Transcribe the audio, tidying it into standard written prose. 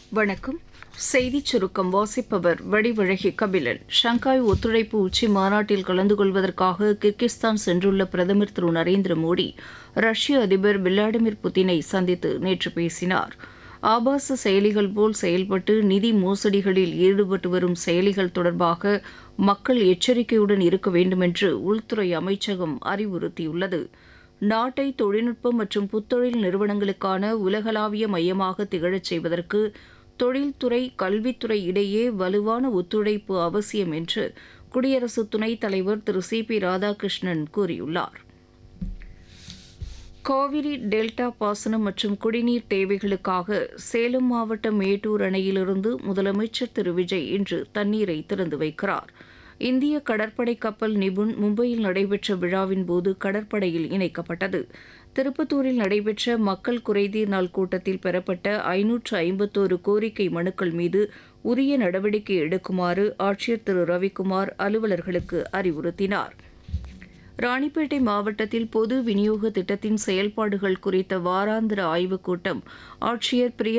வணக்கம். செய்திச் சுருக்கம் வாசிப்பவர் வடிவழகி கபிலன். ஷங்காய் ஒத்துழைப்பு உச்சி மாநாட்டில் கலந்து கொள்வதற்காக கிர்கிஸ்தான் சென்றுள்ள பிரதமர் திரு நரேந்திர மோடி ரஷ்ய அதிபர் விளாடிமிர் புட்டினை சந்தித்து நேற்று பேசினார். ஆபாச செயலிகள் போல் செயல்பட்டு நிதி மோசடிகளில் ஈடுபட்டு வரும் செயலிகள் தொடர்பாக மக்கள் எச்சரிக்கையுடன் இருக்க வேண்டுமென்று உள்துறை அமைச்சகம் அறிவுறுத்தியுள்ளது. நாட்டை தொழில்நுட்பம் மற்றும் புத்தொழில் நிறுவனங்களுக்கான உலகளாவிய மையமாக திகழச் செய்வதற்கு தொழில்துறை கல்வித்துறை இடையே வலுவான ஒத்துழைப்பு அவசியம் என்று குடியரசு துணைத் தலைவர் திரு சி.பி. ராதாகிருஷ்ணன் கூறியுள்ளார். காவிரி டெல்டா பாசனம் மற்றும் குடிநீர் தேவைகளுக்காக சேலம் மாவட்டம் மேட்டூர் அணையிலிருந்து முதலமைச்சர் திரு விஜய் இன்று தண்ணீரை திறந்து வைக்கிறார். இந்திய கடற்படை கப்பல் நிபுண் மும்பையில் நடைபெற்ற விழாவின்போது கடற்படையில் இணைக்கப்பட்டது. திருப்பத்தூரில் நடைபெற்ற மக்கள் குறைதீர் நாள் கூட்டத்தில் பெறப்பட்ட 551 கோரிக்கை மனுக்கள் மீது உரிய நடவடிக்கை எடுக்குமாறு ஆட்சியர் திரு ரவிக்குமார் அலுவலர்களுக்கு அறிவுறுத்தினார். ராணிப்பேட்டை மாவட்டத்தில் பொது விநியோக திட்டத்தின் செயல்பாடுகள் குறித்த வாராந்திர ஆய்வுக் கூட்டம் ஆட்சியர் பிரியா